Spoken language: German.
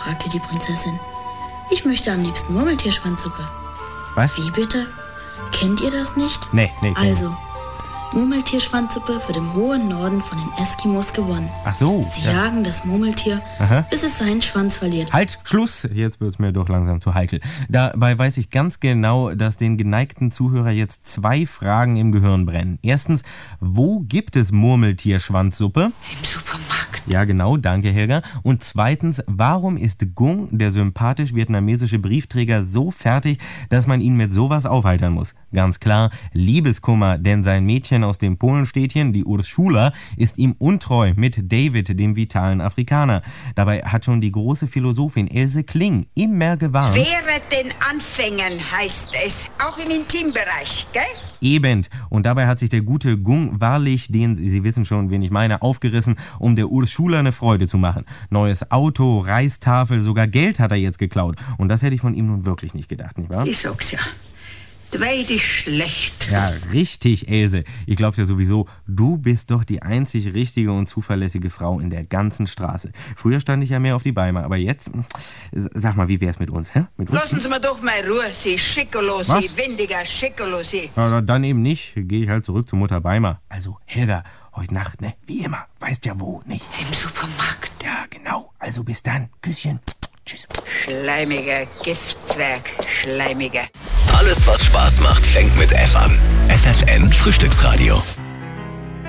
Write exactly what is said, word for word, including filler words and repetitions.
fragte die Prinzessin. Ich möchte am liebsten Murmeltierschwanzsuppe. Was? Wie bitte? Kennt ihr das nicht? Nee, nee. Also, Murmeltierschwanzsuppe wird im hohen Norden von den Eskimos gewonnen. Ach so. Sie ja. jagen das Murmeltier, Aha. bis es seinen Schwanz verliert. Halt, Schluss! Jetzt wird's mir doch langsam zu heikel. Dabei weiß ich ganz genau, dass den geneigten Zuhörer jetzt zwei Fragen im Gehirn brennen. Erstens, wo gibt es Murmeltierschwanzsuppe? Im Supermarkt. Ja, genau, danke Helga. Und zweitens, warum ist Gung, der sympathisch-vietnamesische Briefträger, so fertig, dass man ihn mit sowas aufheitern muss? Ganz klar, Liebeskummer, denn sein Mädchen aus dem Polenstädtchen, die Urszula, ist ihm untreu mit David, dem vitalen Afrikaner. Dabei hat schon die große Philosophin Else Kling immer gewarnt. Wehre den Anfängen, heißt es. Auch im Intimbereich, gell? Eben. Und dabei hat sich der gute Gung wahrlich, den, Sie wissen schon, wen ich meine, aufgerissen, um der Urszula eine Freude zu machen. Neues Auto, Reistafel, sogar Geld hat er jetzt geklaut. Und das hätte ich von ihm nun wirklich nicht gedacht, nicht wahr? Ich sag's ja. Dweid ist schlecht. Ja, richtig, Else. Ich glaub's ja sowieso, du bist doch die einzig richtige und zuverlässige Frau in der ganzen Straße. Früher stand ich ja mehr auf die Beine, aber jetzt, sag mal, wie wär's mit uns, hä? Mit uns? Lassen Sie mir doch mal Ruhe, Sie Schickerlo, Sie Was? windiger Schickerlo, Sie. Ja, dann eben nicht. Gehe ich halt zurück zu Mutter Beimer. Also, Helga, heute Nacht, ne? Wie immer. Weißt ja wo, nicht? Im Supermarkt. Ja, genau. Also bis dann. Küsschen. Tschüss. Schleimiger Giftzwerg, Schleimiger. Alles, was Spaß macht, fängt mit F an. F F N Frühstücksradio.